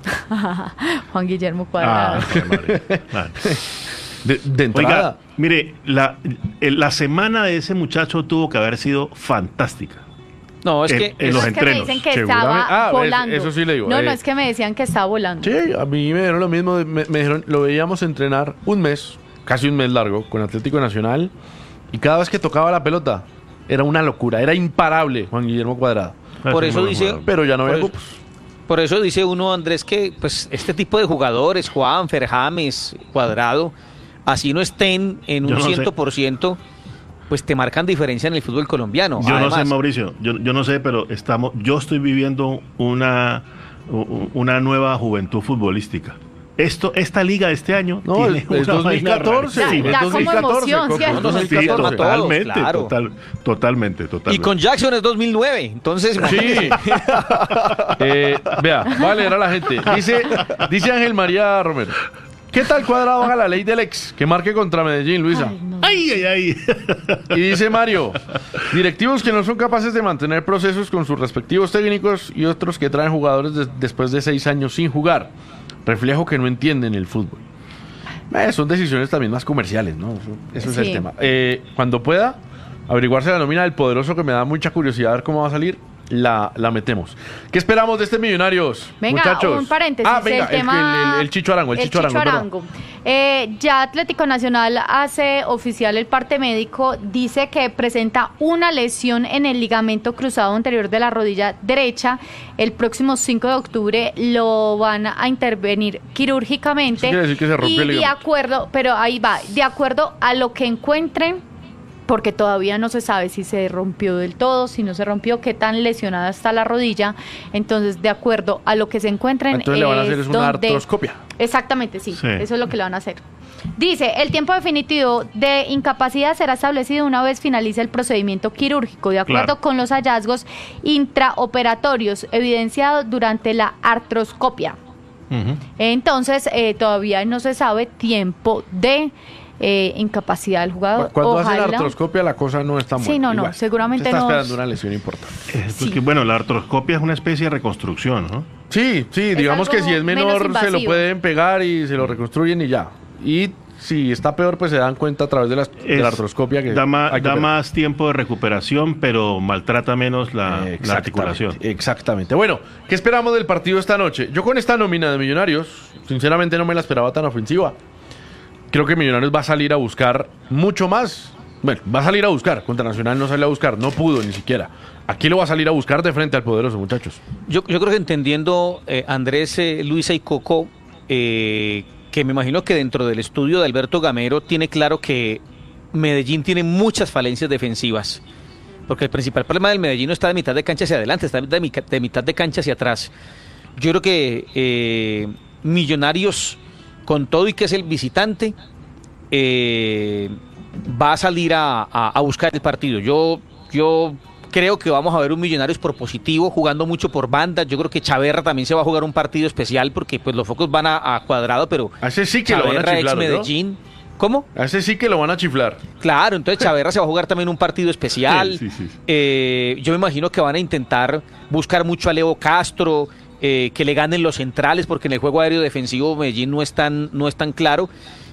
Juan Guillermo Cuadrado. Ah, qué madre. Claro. De, de entrada. Oiga, mire, la, el- la semana de ese muchacho tuvo que haber sido fantástica. No, es En- que... en No, los es que me entrenos, dicen que seguramente. estaba Ah, es- volando. eso sí le digo, No, no, eh. es que me decían que estaba volando. Sí, a mí me dieron lo mismo. Me, me dijeron, lo veíamos entrenar un mes, casi un mes largo, con Atlético Nacional. Y cada vez que tocaba la pelota, era una locura. Era imparable Juan Guillermo Cuadrado. Por eso dice- Pero ya no Por había eso- cupos. Por eso dice uno, Andrés, que pues este tipo de jugadores, Juanfer, James, Cuadrado, así no estén en Yo un no sé. ciento por ciento, pues te marcan diferencia en el fútbol colombiano. Yo no sé, Además, Mauricio, yo, yo no sé, pero estamos, yo estoy viviendo una, u- una nueva juventud futbolística. Esto, esta liga de este año No, tiene es- es una vaina dos mil catorce. Da- rarísima. da es como dos mil catorce, emoción, Coco. ¿cierto? No, dos mil Sí, catorce, catorce. totalmente, claro. total, totalmente, y totalmente. con Jackson es dos mil nueve, entonces... Sí. Eh, vea, voy a leer a la gente. Dice, dice Ángel María Romero. ¿Qué tal Cuadrado haga la ley del ex? Que marque contra Medellín, Luisa. Ay, no. Ay, ay, ay. Y dice Mario, directivos que no son capaces de mantener procesos con sus respectivos técnicos y otros que traen jugadores de- después de seis años sin jugar. Reflejo que no entienden el fútbol. Eh, son decisiones también más comerciales, ¿no? Eso, eso es el Sí. tema. Eh, cuando pueda averiguarse la nómina del poderoso, que me da mucha curiosidad a ver cómo va a salir, la, la metemos. ¿Qué esperamos de este Millonarios, Venga, muchachos? un paréntesis. Ah, venga, el, tema, el, el Chicho Arango, el, Chicho Arango. perdón. Arango. Eh, ya Atlético Nacional hace oficial el parte médico, dice que presenta una lesión en el ligamento cruzado anterior de la rodilla derecha. El próximo cinco de octubre lo van a intervenir quirúrgicamente. Eso quiere decir que se rompió y el de ligamento. acuerdo, pero ahí va, de acuerdo a lo que encuentren, porque todavía no se sabe si se rompió del todo, si no se rompió, qué tan lesionada está la rodilla. Entonces, de acuerdo a lo que se encuentren, Entonces le van a hacer es una donde- artroscopia. Exactamente, sí, Sí. eso es lo que le van a hacer. Dice, el tiempo definitivo de incapacidad será establecido una vez finalice el procedimiento quirúrgico, de acuerdo Claro. con los hallazgos intraoperatorios evidenciados durante la artroscopia. Ujú. Entonces, eh, todavía no se sabe tiempo de eh, incapacidad del jugador. Cuando hacen la Ojalá- artroscopia la cosa no está muy Sí, no, no, seguramente está no. esperando una lesión importante. Eh, Sí. porque, bueno, la artroscopia es una especie de reconstrucción, ¿no? Sí, sí, digamos que algo si es menos menor se lo invasivo. pueden pegar y se lo reconstruyen y ya. Y si está peor, pues se dan cuenta a través de, las, de Es- la artroscopia que da, ma- hay que da operar. más tiempo de recuperación, pero maltrata menos la, la Exactamente, articulación. Exactamente. Bueno, ¿qué esperamos del partido esta noche? Yo con esta nómina de Millonarios, sinceramente no me la esperaba tan ofensiva. Creo que Millonarios va a salir a buscar mucho más. Bueno, va a salir a buscar. Contra Nacional no salió a buscar, no pudo ni siquiera. Aquí lo va a salir a buscar de frente al poderoso, muchachos. Yo, yo creo que entendiendo, eh, Andrés, eh, Luisa y Coco, eh, que me imagino que dentro del estudio de Alberto Gamero tiene claro que Medellín tiene muchas falencias defensivas. Porque el principal problema del Medellín no está de mitad de cancha hacia adelante, está de, mi- de mitad de cancha hacia atrás. Yo creo que eh, Millonarios, con todo y que es el visitante, eh, va a salir a, a- a buscar el partido. Yo, yo Creo que vamos a ver un Millonarios propositivo, jugando mucho por banda. Yo creo que Chaverra también se va a jugar un partido especial porque pues los focos van a, a Cuadrado, pero A ese sí que lo van a Chaverra, chiflar, ex Medellín. ¿Cómo? A ese sí que lo van a chiflar. Claro, entonces Chaverra se va a jugar también un partido especial. Sí, sí, sí. Eh, yo me imagino que van a intentar buscar mucho a Leo Castro, eh, que le ganen los centrales, porque en el juego aéreo defensivo Medellín no es tan, no es tan claro.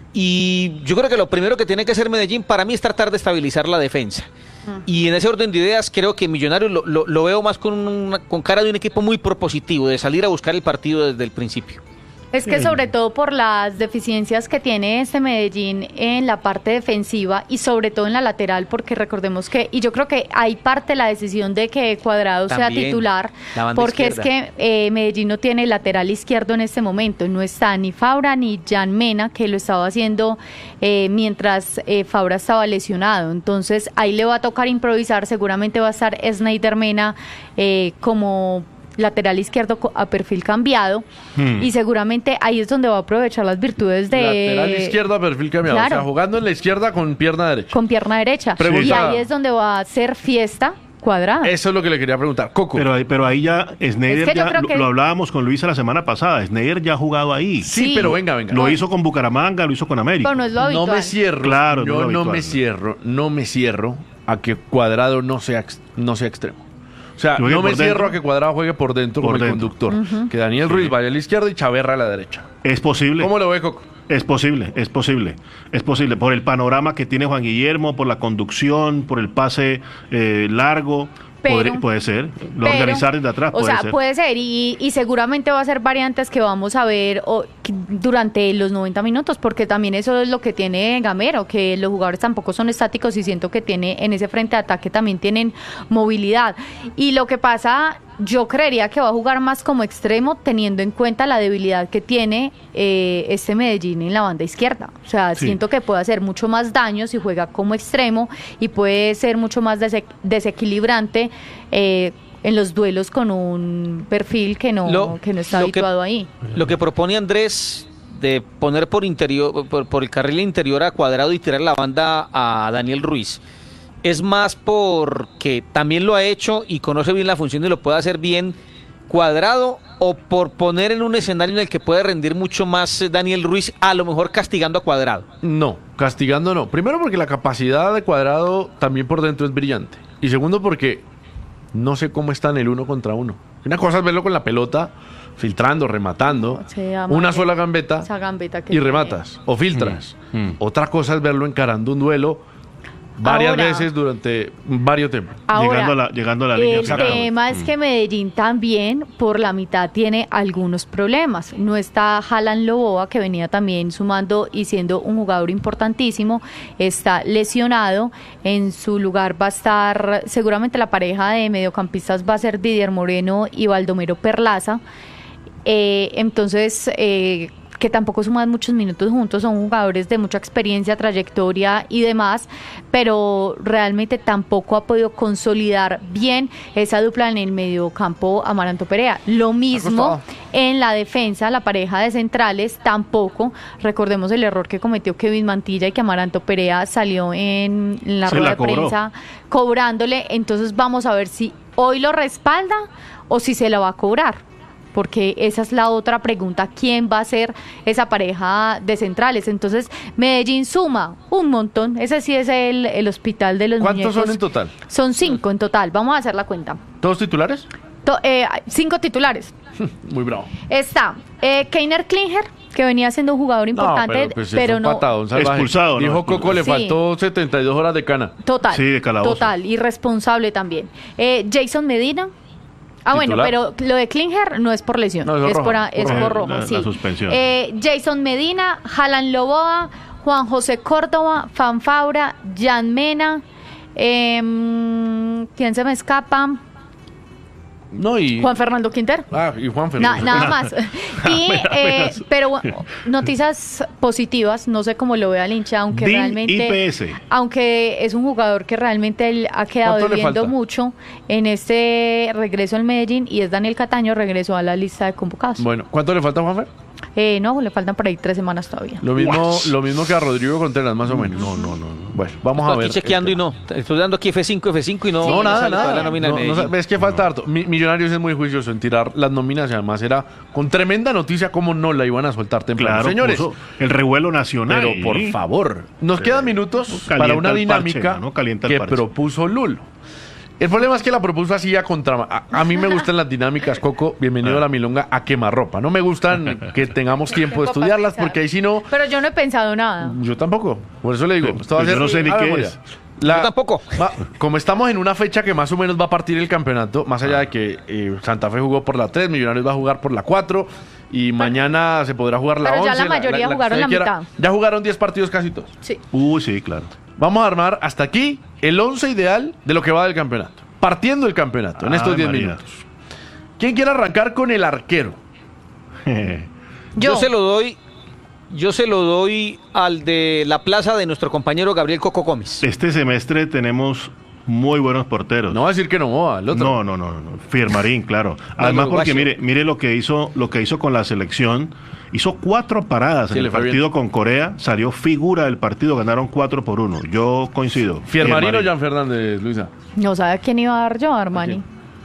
Y yo creo que lo primero que tiene que hacer Medellín para mí es tratar de estabilizar la defensa. Y en ese orden de ideas creo que Millonarios lo, lo, lo veo más con, una, con cara de un equipo muy propositivo, de salir a buscar el partido desde el principio. Es que sobre todo por las deficiencias que tiene este Medellín en la parte defensiva y sobre todo en la lateral, porque recordemos que, y yo creo que hay parte de la decisión de que Cuadrado También, sea titular, la banda porque izquierda. es que eh, Medellín no tiene lateral izquierdo en este momento, no está ni Fabra ni Jan Mena, que lo estaba haciendo eh, mientras eh, Fabra estaba lesionado, entonces ahí le va a tocar improvisar, seguramente va a estar Snyder Mena eh, como lateral izquierdo a perfil cambiado hmm. y seguramente ahí es donde va a aprovechar las virtudes de... Lateral izquierdo a perfil cambiado, claro. O sea, jugando en la izquierda con pierna derecha. Con pierna derecha. Pregunta... Y ahí es donde va a hacer fiesta Cuadrado. Eso es lo que le quería preguntar. Coco. Pero, pero ahí ya, Sneijder, es que ya, lo, que... lo hablábamos con Luisa la semana pasada, Sneijder ya ha jugado ahí. Sí, sí, pero venga, venga. Lo hizo con Bucaramanga, lo hizo con América. Pero no es lo habitual. No me cierro, claro, yo no, no me cierro, no me cierro a que Cuadrado no sea, no sea extremo. O sea, no me cierro a que Cuadrado juegue por dentro por con el dentro. conductor. Uh-huh. Que Daniel Ruiz sí. vaya a la izquierda y Chaverra a la derecha. Es posible. ¿Cómo lo ve, Coco? Es posible, es posible. Es posible. Por el panorama que tiene Juan Guillermo, por la conducción, por el pase eh, largo. Pero, Podría, puede ser, lo pero, organizar desde atrás puede o sea, ser. puede ser y, y seguramente va a ser variantes que vamos a ver o, que, durante los noventa minutos, porque también eso es lo que tiene Gamero, que los jugadores tampoco son estáticos y siento que tiene en ese frente de ataque también tienen movilidad. Y lo que pasa, yo creería que va a jugar más como extremo teniendo en cuenta la debilidad que tiene eh, este Medellín en la banda izquierda. O sea, sí. siento que puede hacer mucho más daño si juega como extremo y puede ser mucho más dese- desequilibrante Eh, en los duelos con un perfil que no, lo, que no está habituado que, ahí. Lo que propone Andrés de poner por interior por, por el carril interior a Cuadrado y tirar la banda a Daniel Ruiz es más porque también lo ha hecho y conoce bien la función y lo puede hacer bien Cuadrado, o por poner en un escenario en el que puede rendir mucho más Daniel Ruiz, a lo mejor castigando a Cuadrado. No, castigando no. Primero porque la capacidad de Cuadrado también por dentro es brillante. Y segundo porque no sé cómo está en el uno contra uno. Una cosa es verlo con la pelota, filtrando, rematando, una sola gambeta, gambeta que y rematas, o filtras. Mm, mm. Otra cosa es verlo encarando un duelo varias ahora, veces durante varios tiempos. Ahora, llegando a la, llegando a la línea. El tema es que Medellín también por la mitad tiene algunos problemas. No está Haaland Loboa, que venía también sumando y siendo un jugador importantísimo. Está lesionado. En su lugar va a estar, seguramente la pareja de mediocampistas va a ser Didier Moreno y Baldomero Perlaza. Eh, entonces... Eh, que tampoco suman muchos minutos juntos, son jugadores de mucha experiencia, trayectoria y demás, pero realmente tampoco ha podido consolidar bien esa dupla en el mediocampo Amaranto Perea. Lo mismo en la defensa, la pareja de centrales tampoco. Recordemos el error que cometió Kevin Mantilla y que Amaranto Perea salió en, en la Se rueda la de prensa cobrándole, entonces vamos a ver si hoy lo respalda o si se la va a cobrar. Porque esa es la otra pregunta, ¿quién va a ser esa pareja de centrales? Entonces, Medellín suma un montón, ese sí es el, el hospital de los ¿Cuántos muñecos. son en total? Son cinco en total, vamos a hacer la cuenta. ¿Todos titulares? To, eh, cinco titulares. Muy bravo. Está eh, Keiner Klinger, que venía siendo un jugador importante, no, pero, pues pero un no... patado, un expulsado. Dijo ¿no? Coco, le sí. faltó setenta y dos horas de cana. Total, sí, de calabozo. Total, irresponsable también. Eh, Jason Medina. Ah, bueno, pero lo de Klinger no es por lesión, no, es, es, rojo, por, es por, por rojo, la, sí. La suspensión. Eh, Jason Medina, Haaland Loboa, Juan José Córdoba, Fanfabra, Jan Mena, eh, ¿quién se me escapa? No, y... Juan Fernando Quintero. Ah, y Juan Fernando. Na, nada más. Y, eh, pero bueno, noticias positivas, no sé cómo lo vea el hincha, aunque D I N realmente... I P S. Aunque es un jugador que realmente él ha quedado debiendo mucho en este regreso al Medellín, y es Daniel Cataño, regresó a la lista de convocados. Bueno, ¿cuánto le falta a Juanfer? Eh, no, le faltan por ahí tres semanas todavía. Lo mismo, lo mismo que a Rodrigo Contreras, más o menos. No, no, no. no. Bueno, vamos Estoy a ver. aquí chequeando eh, y no. Estoy dando aquí F cinco, F cinco y no. No, no nada, sale toda nada. la nómina No, de no Medellín. sa- ves que falta harto. Mi- Millonarios es muy juicioso en tirar las nóminas y además era con tremenda noticia como no la iban a soltar temprano. Claro, Señores, puso el revuelo nacional. pero por favor, nos Sí. quedan minutos Calienta para una el dinámica parche, ¿no? Calienta el que parche. propuso Lulo. El problema es que la propuso así a contra... A, a mí me gustan las dinámicas, Coco, bienvenido a la milonga, a quemarropa. No me gustan que tengamos tiempo de Tiempo para estudiarlas pensar. porque ahí si no... Pero yo no he pensado nada. Yo tampoco, por eso le digo. Pero- esto va a pero yo ser no sé ni a qué memoria. es. La- Yo tampoco. va- como estamos en una fecha que más o menos va a partir el campeonato, más allá de que eh, Santa Fe jugó por la tres, Millonarios va a jugar por la cuatro y mañana se podrá jugar la pero ya once. la mayoría que jugaron usted la quiera. mitad. Ya jugaron diez partidos casi todos. Sí. Uy, sí, claro. Vamos a armar hasta aquí el once ideal de lo que va del campeonato. Partiendo el campeonato en estos Ay, diez María. minutos. ¿Quién quiere arrancar con el arquero? Yo Yo. se lo doy. Yo se lo doy al de la plaza de nuestro compañero Gabriel Coco Gómez. Este semestre tenemos muy buenos porteros. No va a decir que no, al otro. No, no, no, no. Firmarín, claro. Además, porque uruguayo. mire, mire lo que hizo, lo que hizo con la selección. Hizo cuatro paradas Sí, en le el fue partido bien. con Corea. Salió figura del partido, ganaron cuatro por uno. Yo coincido. Fiermarín o Jan Fernández, Luisa. No sabe a quién iba a dar yo, Armani.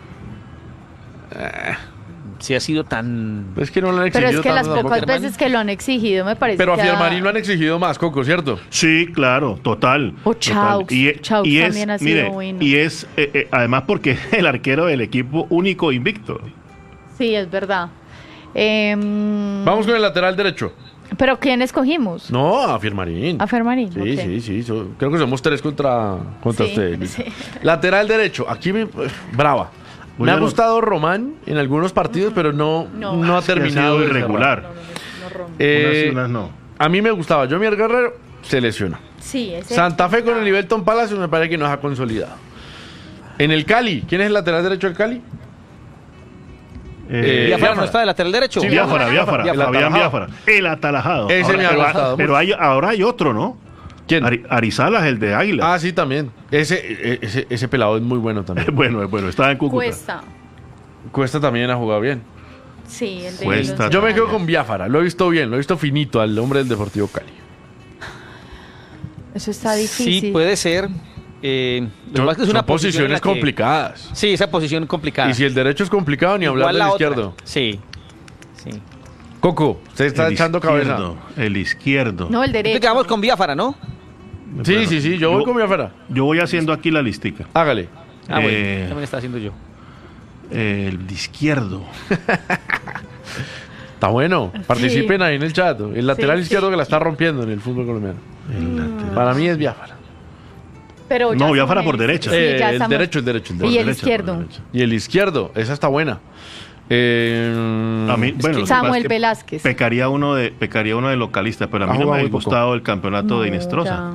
Si ha sido tan. Es que no lo han Pero exigido es que las tanto pocas tampoco. veces que lo han exigido me parece Pero a que ha- Fiermarín lo han exigido más, Coco, ¿cierto? Sí, claro, total. O total. Chaux, Y, Chaux y es, también ha sido mire, bueno. y es eh, eh, además porque es el arquero del equipo único invicto. Sí, es verdad. Em, Vamos con el lateral derecho. ¿Pero quién escogimos? No, a Fiermarín. A Fermarín. Sí, ok. sí, sí. so- creo que somos tres contra, contra Sí, usted. Luisa. sí. Lateral derecho. Aquí me, brava. Me ha Bueno. gustado Román en algunos partidos, pero no, no, No. ha Sí, ha terminado sido de irregular. cerrar. No, no, no, no. Eh, Unas sí, unas no. A mí me gustaba. Jomier Guerrero se lesiona. Sí, ese. Santa Fe con el Liberton Palacios me parece que nos ha consolidado. En el Cali, ¿quién es el lateral derecho del Cali? Eh, Biafara Biafara. no está de lateral derecho. Sí, Biafara, Biafara, Biafara. Fabián Atalajado. Biafara. El atalajado. Ese Ahora, me ha pero, gustado pero mucho. hay, ahora hay otro, ¿no? ¿Quién? Ari- Arizalas, el de Águila. Ah, sí, también. Ese, e- ese, ese pelado es muy bueno también. Es bueno, es bueno. Estaba en Cúcuta. Cuesta. Cuesta también ha jugado bien. Sí, el de Cuesta. los- Yo me quedo con Biafara. Lo he visto bien, lo he visto finito al hombre del Deportivo Cali. Eso está difícil. Sí, puede ser. Eh, lo que Son, pasa es que es son una posición en posiciones la que- complicadas. Sí, esa posición complicada. Y si el derecho es complicado, ni hablar Igual del la otra. izquierdo. Sí. Sí. Coco, usted está El echando cabeza. izquierdo, El izquierdo. No, el Entonces derecho. quedamos con Biafara, ¿no? Sí, Bueno, sí, sí, yo voy con Biafara. Yo voy haciendo aquí la listica. Hágale. Ah, bueno, Eh, también está haciendo yo. El izquierdo. Está bueno. Participen ahí en el chat. El lateral Sí, izquierdo sí. que la está rompiendo en el fútbol colombiano. El lateral. Para mí es Biafara. Pero ya No, son Biafara por el- derecha. Sí, Eh, ya el estamos- derecho, el derecho, el Y derecho. el Derecha, por izquierdo. derecha. Y el izquierdo, esa está buena. Eh, A mí, bueno, lo que pasa Samuel es que Velázquez. Pecaría uno de pecaría uno de localista, pero a Ha mí no jugado me ha muy poco. gustado el campeonato de No, Inestrosa. ya.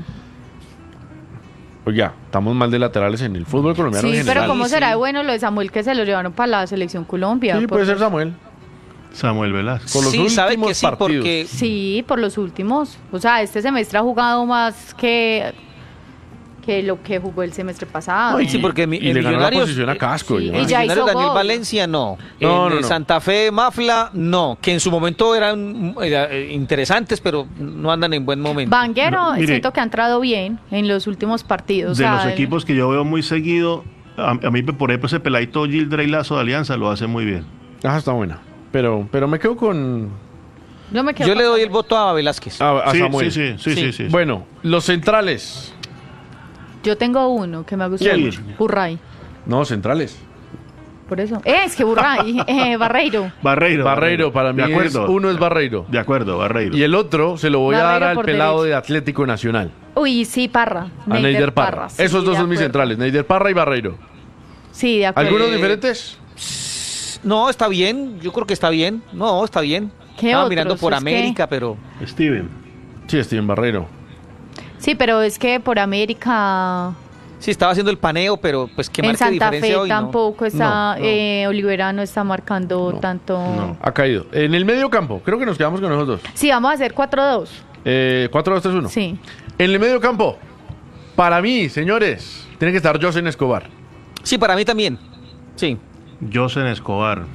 Oiga, estamos mal de laterales en el fútbol colombiano en Sí, general. pero ¿cómo Sí, será sí. de bueno lo de Samuel que se lo llevaron para la selección Colombia? Sí, Por- puede ser Samuel. Samuel Velázquez. Con los Sí, sabe últimos que sí, partidos. porque Sí, por los últimos. O sea, este semestre ha jugado más que, que lo que jugó el semestre pasado. No, y, Sí, porque mi- y en le ganó la Millonarios- posición a Casco. sí, y y demás. ya Millonarios hizo Daniel gol. Valencia no. No, en no, el no. Santa Fe Mafla no, que en su momento eran eh, eh, interesantes, pero no andan en buen momento. Vanguero, No, mire. siento que ha entrado bien en los últimos partidos. De o sea, los el- equipos que yo veo muy seguido, a, a mí por ejemplo ese peladito Gildrey Lazo de Alianza lo hace muy bien. Ah, está buena. Pero, pero me quedo con Yo, me quedo Yo con le doy el Samuel. voto a Velázquez. a, a sí, Samuel. sí, sí, sí, Sí. sí, sí. Bueno, los centrales. Yo tengo uno que me gusta ¿Quién? mucho. Burray. No, centrales. Por eso. Eh, es que Burray. eh, Barreiro. Barreiro. Barreiro, para mí de acuerdo. es, uno es Barreiro. De acuerdo, Barreiro. Y el otro se lo voy a Barreiro dar al por pelado derecha. de Atlético Nacional. Uy, sí, Parra. A Neider Parra. sí, Esos dos de son mis acuerdo. centrales, Neider Parra y Barreiro. Sí, de acuerdo. ¿Algunos Eh, diferentes? No, está bien, yo creo que está bien. No, está bien. ¿Qué Estaba otros? mirando por Es que- América, pero Steven. Sí, Steven Barreiro. Sí, pero es que por América, sí estaba haciendo el paneo, pero pues que en marque Santa diferencia Fe hoy, ¿no? tampoco está, No, no. eh, Olivera no está marcando tanto. no. Ha caído. En el medio campo, creo que nos quedamos con nosotros. Sí, vamos a hacer cuatro dos. Eh, cuatro dos tres uno. Sí. En el medio campo, para mí, señores, tiene que estar Josen Escobar. Sí, para mí también. Sí. Josen Escobar.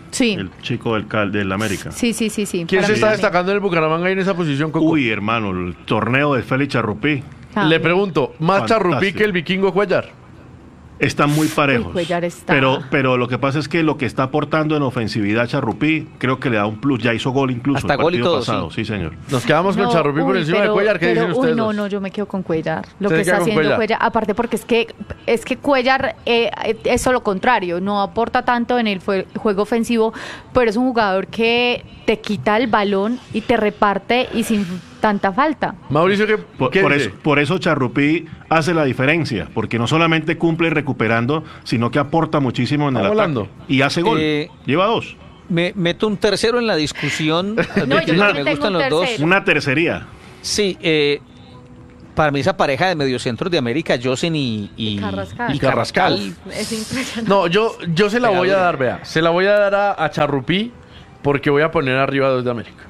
Sí. El chico del, Cal- del América. Sí, sí, sí, sí. ¿Quién para se mí está también. destacando en el Bucaramanga ahí en esa posición, Coco? Uy, hermano, el torneo de Félix Charrupí. También. Le pregunto, ¿más Fantástico. Charrupí que el vikingo Cuellar? Están muy parejos. Uy, Cuellar está- Pero, pero lo que pasa es que lo que está aportando en ofensividad Charrupí, creo que le da un plus. Ya hizo gol incluso Hasta el gol y partido todo, pasado. Sí, señor. Nos quedamos con No, Charrupí por uy, encima pero- de Cuellar. ¿Qué pero, dicen ustedes? Uy, no, dos? no, yo me quedo con Cuellar. Lo ¿Usted que se está queda con haciendo Cuellar? Cuellar, aparte porque es que es que Cuellar eh, es lo contrario, no aporta tanto en el fue- juego ofensivo, pero es un jugador que te quita el balón y te reparte y sin tanta falta. Mauricio, ¿qué, Por, qué por dice? eso, por eso Charrupí hace la diferencia, porque no solamente cumple recuperando, sino que aporta muchísimo en el Está ataque. volando. Y hace gol. Eh, Lleva dos. Me meto un tercero en la discusión. No, yo me también tengo gustan un los dos. tercero. Una tercería. Sí, eh, para mí esa pareja de mediocentros de América, Josen y, y, Carrascal. y Carrascal. Es impresionante. No, yo, yo se la voy a Pegadura. dar, vea. Se la voy a dar a, a Charrupí porque voy a poner arriba a dos de América.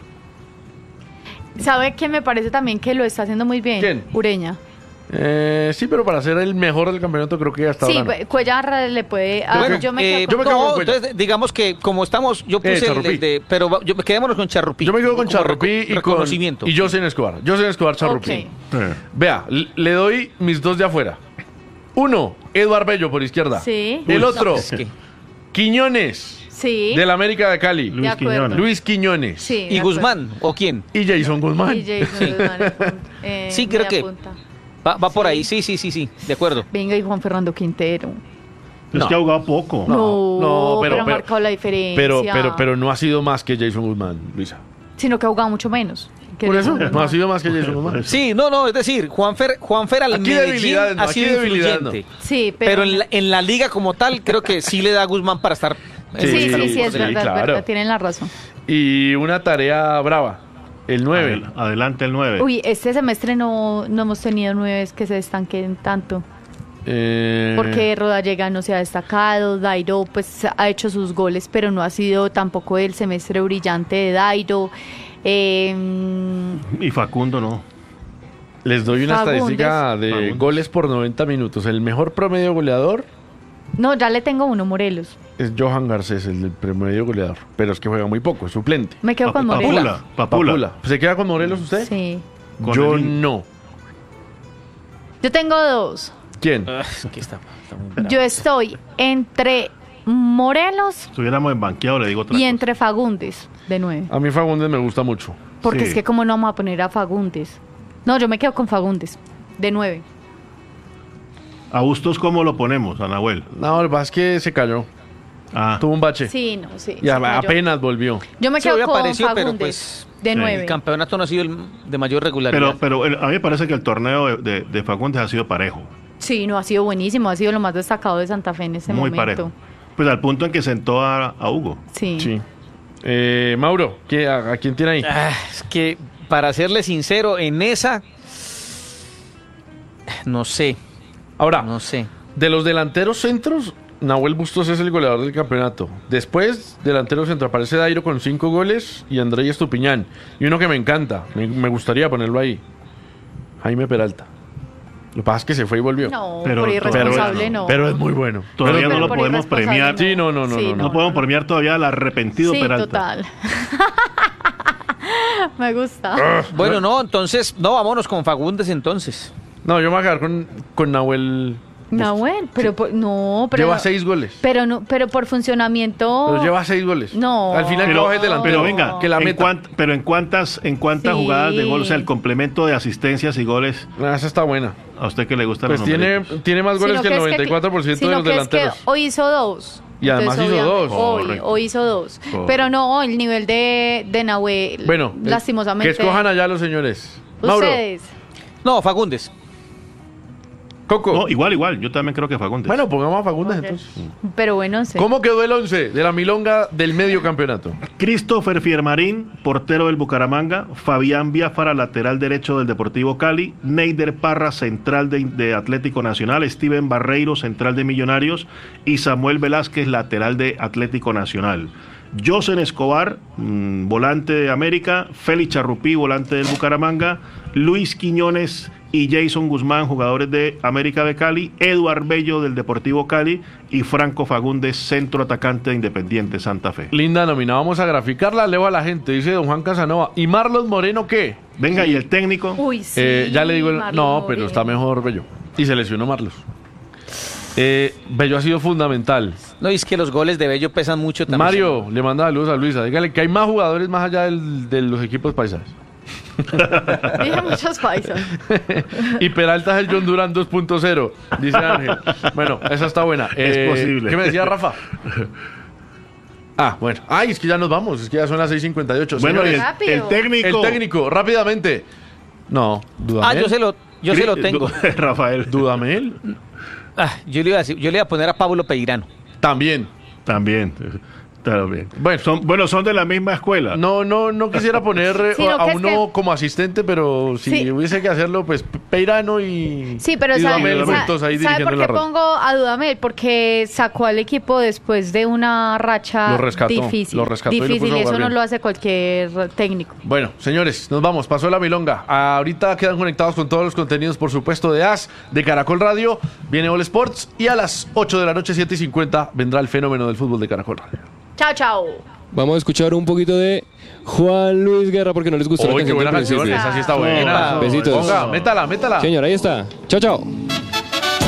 ¿Sabe quién me parece también que lo está haciendo muy bien? ¿Quién? Ureña. Eh, sí, pero para ser el mejor del campeonato creo que hasta Sí, ahora no. Cu- Cuellar le puede... ah, Bueno, yo me eh, quedo yo me con- quedo no, con Cuellar. entonces digamos que como estamos, yo puse el, Charrupí. el de, pero va- yo, quedémonos con Charrupí. Yo me quedo con Como Charrupí reco- y con reconocimiento. y Josen Escobar. Josen Escobar, Charrupí. Ok. Eh. Vea, l- le doy mis dos de afuera. Uno, Eduard Bello por izquierda. Sí. El Uy, otro, es que- Quiñones, Sí. del América de Cali. Luis acuerdo. Quiñones. Luis Quiñones. Sí, ¿Y de Guzmán o quién? Y Jason Guzmán. Y Jason Guzmán, eh, Sí, creo media que- punta. Va, va por Sí. ahí, sí, sí, sí, sí, de acuerdo. Venga, y Juan Fernando Quintero. Es No. que ha jugado poco. No, No, no, pero- pero, ha pero- marcado la diferencia. Pero, pero, pero no ha sido más que Jason Guzmán, Luisa. Sino que ha jugado mucho menos. que Por eso, Jason no ha Guzmán. sido más que Jason Por Guzmán. eso. Sí, no, no, es decir, Juanfer, Juanfer al Aquí Medellín debilidades no, ha aquí sido debilidades influyente. Sí, pero... Pero en la, en la liga como tal, creo que sí le da a Guzmán para estar. Sí, sí, sí, Sí, es sí, verdad, claro. es verdad, tienen la razón. Y una tarea brava, el nueve. Adel- Adelante el nueve. Uy, este semestre no, no hemos tenido nueves que se estanquen tanto. Eh, Porque Rodallega no se ha destacado, Dairo pues ha hecho sus goles, pero no ha sido tampoco el semestre brillante de Dairo. Eh, Y Facundo no. Les doy una Fagundes. estadística de Fagundes. goles por noventa minutos. El mejor promedio goleador no, ya le tengo uno, Morelos. es Johan Garcés, el del promedio goleador. Pero es que juega muy poco, es suplente. Me quedo con Pa- Morelos. Papula. Papula. Papula. ¿Se queda con Morelos usted? Sí. Con Yo el- no. Yo tengo dos. ¿Quién? Ah, es que está, está muy bravo. Yo estoy entre Morelos Si estuviéramos en banqueado, le digo otra y cosa. entre Fagundes, de nueve. A mí Fagundes me gusta mucho. Porque Sí. es que como no vamos a poner a Fagundes. No, yo me quedo con Fagundes, de nueve. ¿A Bustos cómo lo ponemos, a Nahuel? No, el Vázquez se cayó. Ah, Tuvo un bache. Sí, no, sí. Y se a- cayó. apenas volvió. Yo me Sí, quedo hoy con apareció, Fagundes, pero pues, de sí. nueve. El campeonato no ha sido el de mayor regularidad. pero, pero el- a mí me parece que el torneo de, de, de Fagundes ha sido parejo. Sí, no, ha sido buenísimo, ha sido lo más destacado de Santa Fe en ese muy momento. parejo. Pues al punto en que sentó a, a Hugo. Sí. Sí. Eh, Mauro, ¿qué, a, a quién tiene ahí? Ah, es que, para serle sincero, en esa. No sé, Ahora, no sé. de los delanteros centros, Nahuel Bustos es el goleador del campeonato. Después, delantero centro, aparece Dairo con cinco goles y Andrés Estupiñán. Y uno que me encanta, me, me gustaría ponerlo ahí, Jaime Peralta. Lo que pasa es que se fue y volvió. No, Pero- por pero- irresponsable no. Pero es muy bueno. Todavía Pero- no lo por podemos irresponsable premiar. Sí, no, no, no, Sí, no, No, podemos premiar todavía al arrepentido Sí, Peralta. total. Me gusta. Ah. Bueno, no, entonces, no, vámonos con Fagundes entonces. No, yo me voy a quedar con, con Nahuel. Nahuel, pero por- no, pero lleva no- seis goles. pero no, pero por funcionamiento. Pero lleva seis goles. No. Al final Pero, que es delantero. pero venga, que la en meta. cuant- pero en cuántas, en cuántas Sí. jugadas de gol, o sea, el complemento de asistencias y goles, Ah, esa está buena. a usted que le gustan Pues los tiene, numeritos. tiene más goles Sino que el es noventa y cuatro por ciento sino de los que delanteros. Es que hoy hizo dos. Y además hizo obviamente, dos. Hoy, Correcto. hoy hizo dos. Correcto. Pero no, el nivel de, de Nahuel, Bueno, eh, lastimosamente. que escojan allá los señores. Mauro, Ustedes. No, Fagundes. Coco. No, igual, igual, yo también creo que Fagundes. Bueno, pongamos a Fagundes Ok. entonces. Pero bueno, sí. ¿Cómo quedó el once de la milonga del medio campeonato? Christopher Fiermarín, portero del Bucaramanga, Fabián Biafara, lateral derecho del Deportivo Cali, Neider Parra, central de, de Atlético Nacional, Steven Barreiro, central de Millonarios, y Samuel Velázquez, lateral de Atlético Nacional. Josen Escobar, mmm, volante de América, Félix Charrupí, volante del Bucaramanga, Luis Quiñones, y Jason Guzmán, jugadores de América de Cali, Eduard Bello del Deportivo Cali y Franco Fagundes, centro atacante de Independiente Santa Fe. Linda nómina, vamos a graficarla, leo a la gente, dice don Juan Casanova. ¿Y Marlos Moreno qué? Venga, ¿y el técnico? Uy, sí. Eh, ya le digo, el... Marlon no, Moreno. pero está mejor Bello. Y se lesionó Marlos. Eh, Bello ha sido fundamental. No, y es que los goles de Bello pesan mucho también. Mario, le manda saludos a Luisa. Dígale que hay más jugadores más allá del, de los equipos paisanos. Dije muchos paisas. Y Peralta es el John Durán dos punto cero, dice Ángel. Bueno, esa está buena. Es Eh, posible. ¿Qué me decía Rafa? Ah, bueno. Ay, es que ya nos vamos. Es que ya son las seis cincuenta y ocho. Bueno, Señores, el, Rápido. el técnico. el técnico, rápidamente. No, Ah, Dudamel. yo se lo, yo se lo tengo. Rafael. Dudamel. Ah, yo, le iba a decir, yo le iba a poner a Pablo Peirano. También. También. Está bien. Bueno. Son, bueno, son de la misma escuela. No, no, no quisiera poner eh, Sino a que es uno que- como asistente, pero si Sí. hubiese que hacerlo, pues Peirano y. Sí, pero y ¿sabe, Dudamel sa- juntos ahí ¿sabe dirigiendo por la qué red. pongo a Dudamel? Porque sacó al equipo después de una racha Lo rescató, difícil. lo rescató y lo difícil, puso a y eso jugar no bien. lo hace cualquier técnico. Bueno, señores, nos vamos. Pasó la milonga. Ahorita quedan conectados con todos los contenidos, por supuesto, de A S, de Caracol Radio. Viene All Sports y a las ocho de la noche, siete y cincuenta, vendrá el fenómeno del fútbol de Caracol Radio. Chao, chao. Vamos a escuchar un poquito de Juan Luis Guerra porque no les gustó la Uy, qué canción buena del canción. principio. Esa sí está buena. Besitos. Ponga, métala, métala. Señor, ahí está. Chao, chao.